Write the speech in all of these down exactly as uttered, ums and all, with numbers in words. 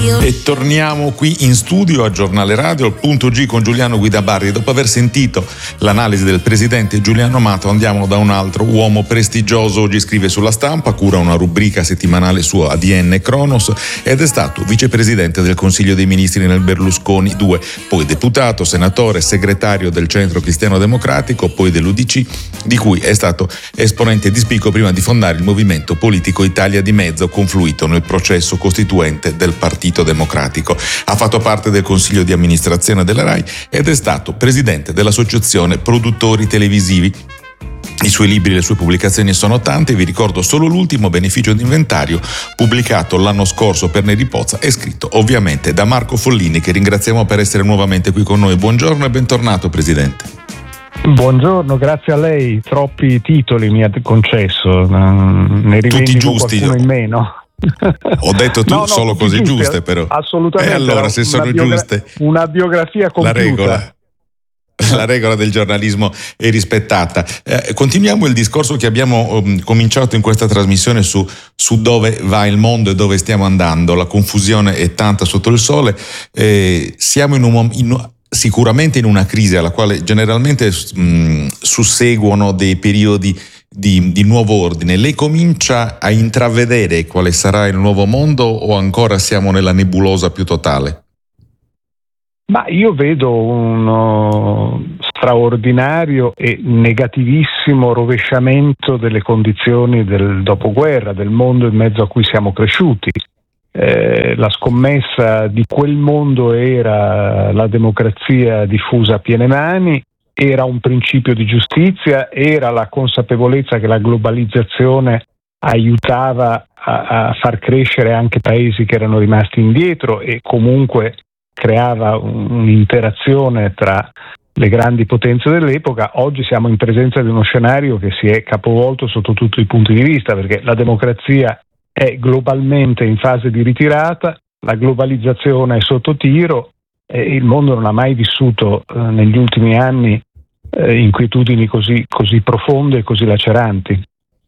E torniamo qui in studio a Giornale Radio, al punto G con Giuliano Guidabarri. Dopo aver sentito l'analisi del presidente Giuliano Amato, andiamo da un altro uomo prestigioso. Oggi scrive sulla Stampa, cura una rubrica settimanale su A D N Cronos ed è stato vicepresidente del Consiglio dei Ministri nel Berlusconi due, poi deputato, senatore, segretario del Centro Cristiano Democratico, poi dell'U D C, di cui è stato esponente di spicco prima di fondare il movimento politico Italia di Mezzo, confluito nel processo costituente del Partito Democratico. Ha fatto parte del consiglio di amministrazione della RAI ed è stato presidente dell'associazione Produttori Televisivi. I suoi libri e le sue pubblicazioni sono tante, vi ricordo solo l'ultimo, Beneficio d'inventario, pubblicato l'anno scorso per Neri Pozza e scritto ovviamente da Marco Follini, che ringraziamo per essere nuovamente qui con noi. Buongiorno e bentornato, Presidente. Buongiorno, grazie a lei. Troppi titoli mi ha concesso, ne rivendico qualcuno in meno. Ho detto tu no, no, solo cose giuste, giuste però. Assolutamente. E allora se sono biogra- giuste, una biografia compiuta. La regola. La regola del giornalismo è rispettata. Eh, continuiamo il discorso che abbiamo um, cominciato in questa trasmissione su, su dove va il mondo e dove stiamo andando. La confusione è tanta sotto il sole. Eh, siamo in un, in, sicuramente in una crisi alla quale generalmente mh, susseguono dei periodi Di, di nuovo ordine. Lei comincia a intravedere quale sarà il nuovo mondo o ancora siamo nella nebulosa più totale? Ma io vedo uno straordinario e negativissimo rovesciamento delle condizioni del dopoguerra, del mondo in mezzo a cui siamo cresciuti. Eh, la scommessa di quel mondo era la democrazia diffusa a piene mani, era un principio di giustizia, era la consapevolezza che la globalizzazione aiutava a, a far crescere anche paesi che erano rimasti indietro e comunque creava un, un'interazione tra le grandi potenze dell'epoca. Oggi siamo in presenza di uno scenario che si è capovolto sotto tutti i punti di vista, perché la democrazia è globalmente in fase di ritirata, la globalizzazione è sotto tiro e il mondo non ha mai vissuto eh, negli ultimi anni eh, inquietudini così, così profonde e così laceranti.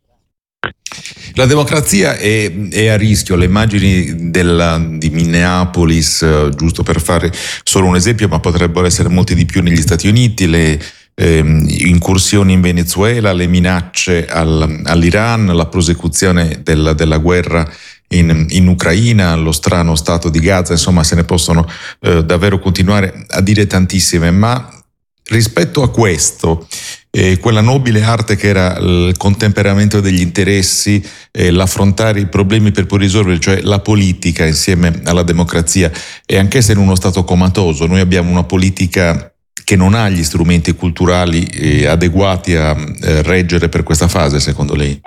La democrazia è, è a rischio. Le immagini della, di Minneapolis, eh, giusto per fare solo un esempio, ma potrebbero essere molti di più negli Stati Uniti, le eh, incursioni in Venezuela, le minacce al, all'Iran, la prosecuzione della, della guerra In, in Ucraina, lo strano stato di Gaza, insomma se ne possono eh, davvero continuare a dire tantissime, ma rispetto a questo, eh, quella nobile arte che era il contemperamento degli interessi, eh, l'affrontare i problemi per poi risolverli, cioè la politica insieme alla democrazia, e anche se in uno stato comatoso noi abbiamo una politica che non ha gli strumenti culturali eh, adeguati a eh, reggere per questa fase, secondo lei?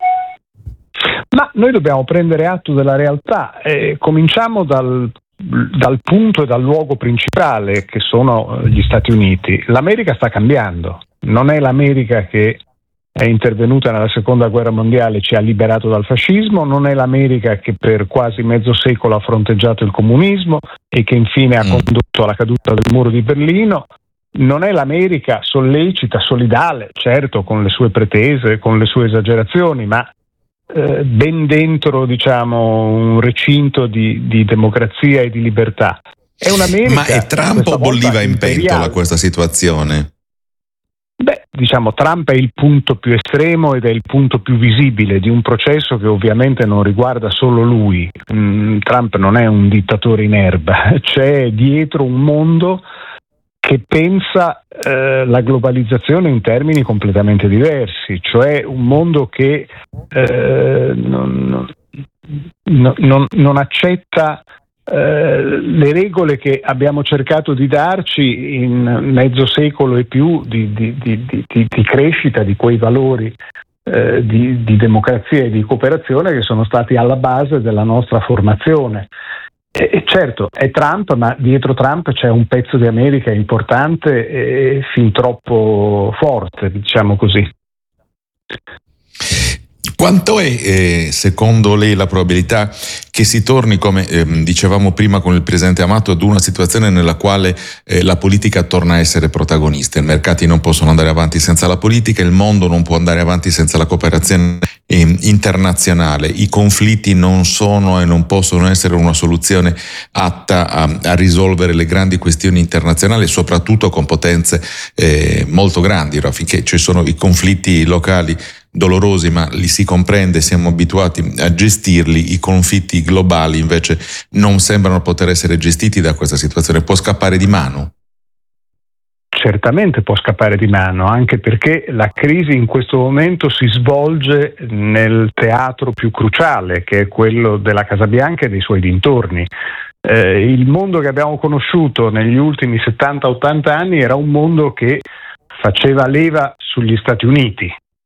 Ma noi dobbiamo prendere atto della realtà. Eh, cominciamo dal, dal punto e dal luogo principale, che sono gli Stati Uniti. L'America sta cambiando. Non è l'America che è intervenuta nella seconda guerra mondiale e ci ha liberato dal fascismo, non è l'America che per quasi mezzo secolo ha fronteggiato il comunismo e che infine ha condotto alla caduta del muro di Berlino. Non è l'America sollecita, solidale, certo, con le sue pretese, con le sue esagerazioni, ma Eh, ben dentro, diciamo, un recinto di, di democrazia e di libertà. È un'America. Ma è Trump o bolliva in pentola questa situazione? Beh, diciamo, Trump è il punto più estremo ed è il punto più visibile di un processo che ovviamente non riguarda solo lui. Mm, Trump non è un dittatore in erba, c'è dietro un mondo che pensa eh, la globalizzazione in termini completamente diversi, cioè un mondo che eh, non, non, non, non accetta eh, le regole che abbiamo cercato di darci in mezzo secolo e più di, di, di, di, di crescita di quei valori eh, di, di democrazia e di cooperazione che sono stati alla base della nostra formazione. E certo, è Trump, ma dietro Trump c'è un pezzo di America importante e fin troppo forte, diciamo così. Quanto è, eh, secondo lei, la probabilità che si torni, come eh, dicevamo prima con il presidente Amato, ad una situazione nella quale eh, la politica torna a essere protagonista? I mercati non possono andare avanti senza la politica, il mondo non può andare avanti senza la cooperazione eh, internazionale, i conflitti non sono e non possono essere una soluzione atta a, a risolvere le grandi questioni internazionali, soprattutto con potenze eh, molto grandi, affinché ci sono i conflitti locali dolorosi, ma li si comprende, siamo abituati a gestirli. I conflitti globali invece non sembrano poter essere gestiti da questa situazione. Può scappare di mano? Certamente può scappare di mano, anche perché la crisi in questo momento si svolge nel teatro più cruciale, che è quello della Casa Bianca e dei suoi dintorni. Eh, il mondo che abbiamo conosciuto negli ultimi settanta ottanta anni era un mondo che faceva leva sugli Stati Uniti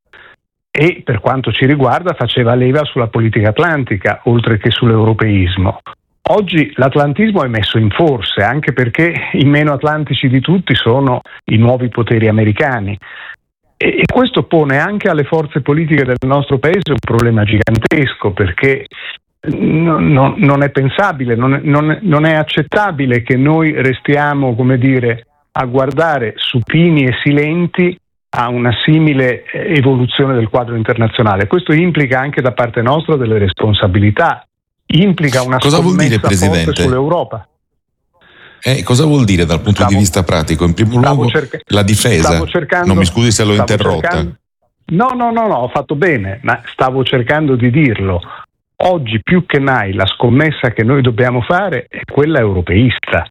e, per quanto ci riguarda, faceva leva sulla politica atlantica oltre che sull'europeismo. Oggi l'atlantismo è messo in forse, anche perché i meno atlantici di tutti sono i nuovi poteri americani, e questo pone anche alle forze politiche del nostro paese un problema gigantesco, perché non, non, non è pensabile, non, non, non è accettabile che noi restiamo, come dire, a guardare supini e silenti a una simile evoluzione del quadro internazionale. Questo implica anche da parte nostra delle responsabilità, implica una cosa scommessa vuol dire, Presidente? forte sull'Europa. Eh, cosa vuol dire dal punto Stavo, di vista pratico? In primo luogo cerca- la difesa. Cercando, non mi scusi se l'ho interrotta. Cercando, no, no, no, no, ho fatto bene, ma stavo cercando di dirlo. Oggi più che mai la scommessa che noi dobbiamo fare è quella europeista.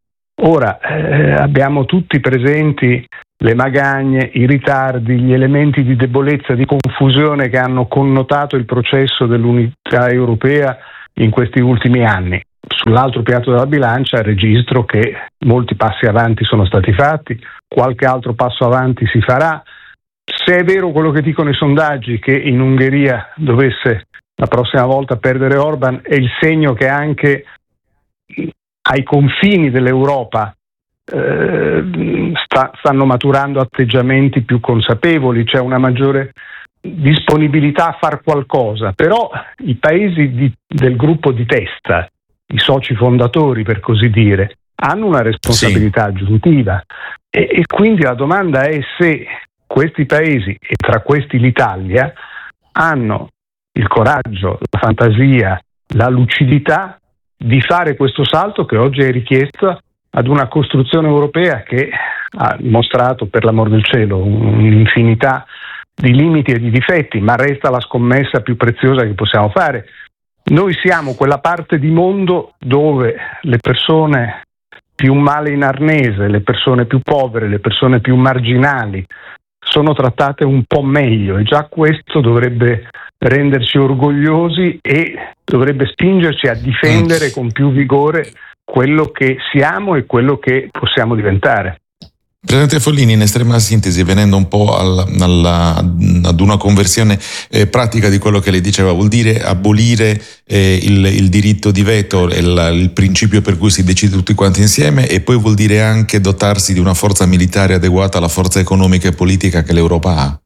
Ora eh, abbiamo tutti presenti le magagne, i ritardi, gli elementi di debolezza, di confusione che hanno connotato il processo dell'unità europea in questi ultimi anni. Sull'altro piatto della bilancia registro che molti passi avanti sono stati fatti, qualche altro passo avanti si farà. Se è vero quello che dicono i sondaggi, che in Ungheria dovesse la prossima volta perdere Orban, è il segno che anche ai confini dell'Europa eh, sta, stanno maturando atteggiamenti più consapevoli, c'è una maggiore disponibilità a far qualcosa, però i paesi di, del gruppo di testa, i soci fondatori per così dire, hanno una responsabilità sì. aggiuntiva e, e quindi la domanda è se questi paesi, e tra questi l'Italia, hanno il coraggio, la fantasia, la lucidità di fare questo salto che oggi è richiesto ad una costruzione europea che ha mostrato, per l'amor del cielo, un'infinità di limiti e di difetti, ma resta la scommessa più preziosa che possiamo fare. Noi siamo quella parte di mondo dove le persone più male in arnese, le persone più povere, le persone più marginali sono trattate un po' meglio, e già questo dovrebbe renderci orgogliosi e dovrebbe spingerci a difendere con più vigore quello che siamo e quello che possiamo diventare. Presidente Follini, in estrema sintesi, venendo un po' alla, alla, ad una conversione eh, pratica di quello che lei diceva, vuol dire abolire eh, il, il diritto di veto, il, il principio per cui si decide tutti quanti insieme, e poi vuol dire anche dotarsi di una forza militare adeguata alla forza economica e politica che l'Europa ha?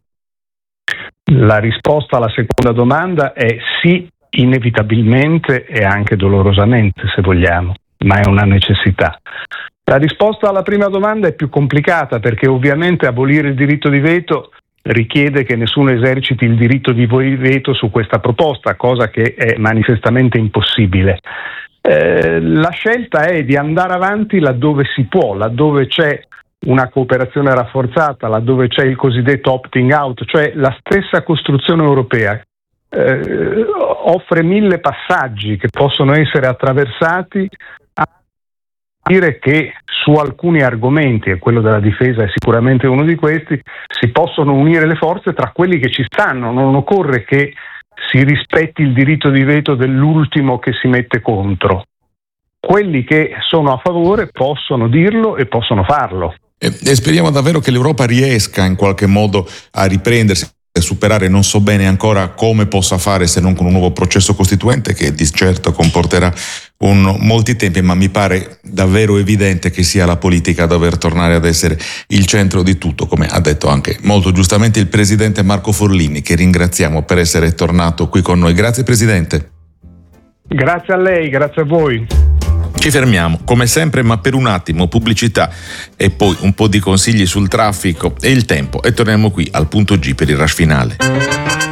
La risposta alla seconda domanda è sì, inevitabilmente e anche dolorosamente, se vogliamo, ma è una necessità. La risposta alla prima domanda è più complicata, perché ovviamente abolire il diritto di veto richiede che nessuno eserciti il diritto di veto su questa proposta, cosa che è manifestamente impossibile. Eh, la scelta è di andare avanti laddove si può, laddove c'è una cooperazione rafforzata, laddove c'è il cosiddetto opting out, cioè la stessa costruzione europea eh, offre mille passaggi che possono essere attraversati, a dire che su alcuni argomenti, e quello della difesa è sicuramente uno di questi, si possono unire le forze tra quelli che ci stanno. Non occorre che si rispetti il diritto di veto dell'ultimo che si mette contro. Quelli che sono a favore possono dirlo e possono farlo. E, e speriamo davvero che l'Europa riesca in qualche modo a riprendersi. superare, non so bene ancora come possa fare se non con un nuovo processo costituente che di certo comporterà un, molti tempi, ma mi pare davvero evidente che sia la politica a dover tornare ad essere il centro di tutto, come ha detto anche molto giustamente il presidente Marco Forlini, che ringraziamo per essere tornato qui con noi. Grazie Presidente. Grazie a lei, grazie a voi. Ci fermiamo, come sempre, ma per un attimo pubblicità e poi un po' di consigli sul traffico e il tempo e torniamo qui al punto G per il rush finale.